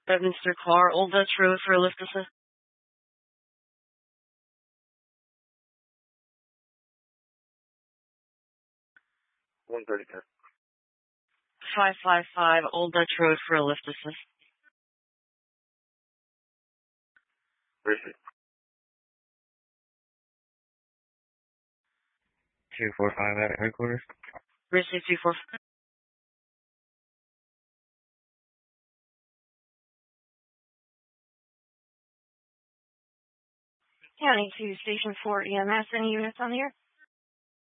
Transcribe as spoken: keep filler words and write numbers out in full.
Bedminster Car, Old Dutch Road for a lift assist. one thirty-five. five five five, Old Dutch Road for a lift assist. Receipt. two four five at headquarters. Receipt two four five. County two, Station four E M S, any units on the air?